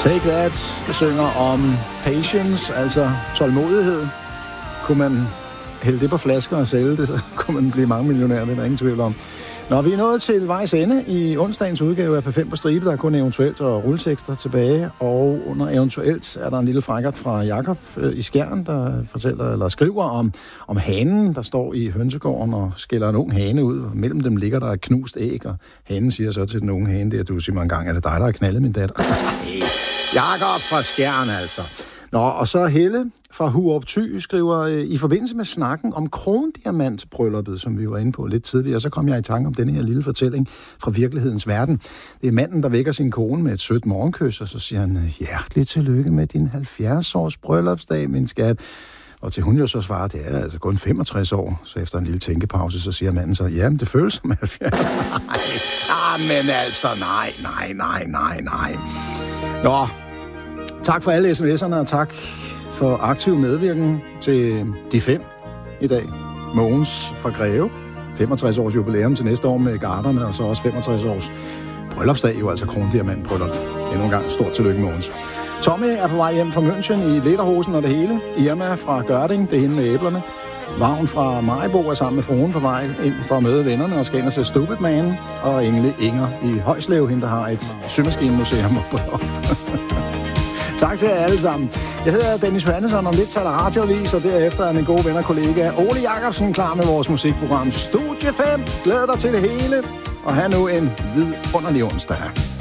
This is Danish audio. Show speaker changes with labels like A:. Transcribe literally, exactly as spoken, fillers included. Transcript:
A: Take That synger om patience, altså tålmodighed. Kunne man hælde det på flasker og sælge det, så kunne man blive mange millionærer, det er der ingen tvivl om. Når vi er nået til vejs ende i onsdagens udgave af P fem på stribe, der er kun eventuelt og rulletekster tilbage, og under eventuelt er der en lille frækkert fra Jakob i Skjern, der fortæller eller skriver om, om hanen, der står i hønsegården og skiller en ung hane ud, og mellem dem ligger der et knust æg, og hanen siger så til den unge hane, der, du siger mig engang, er det dig, der har knaldet min datter? Jakob fra Skjern, altså. Nå, og så Helle fra Hurup Thy skriver, øh, i forbindelse med snakken om krondiamantbrylluppet, som vi var inde på lidt tidligere, så kom jeg i tanke om denne her lille fortælling fra virkelighedens verden. Det er manden, der vækker sin kone med et sødt morgenkys, og så siger han, hjerteligt tillykke med din halvfjerds-års bryllupsdag, min skat. Og til hun jo så svarer, det er altså kun femogtres år. Så efter en lille tænkepause, så siger manden så, jamen det føles som halvfjerds. Nej, ah, men altså, nej, nej, nej, nej, nej. Nå, tak for alle sms'erne, og tak for aktiv medvirken til de fem i dag. Mogens fra Greve, femogtres års jubilæum til næste år med garderne, og så også femogtres års bryllupsdag, jo altså krondiamantbryllup. Endnu en gang stort tillykke, Mogens. Tommy er på vej hjem fra München i lederhosen og det hele. Irma fra Gørding, det er hende med æblerne. Vagn fra Maribo er sammen med fruen på vej ind for at møde vennerne og skal ind og se Stupid Man. Og Engle Inger i Højslev, hende der har et symaskinemuseum på loftet. Tak til jer alle sammen. Jeg hedder Dennis Johannesson, om lidt så er der radioavis, og derefter er min gode ven og kollega Ole Jacobsen klar med vores musikprogram Studie fem. Glæder dig til det hele, og have nu en vidunderlig onsdag.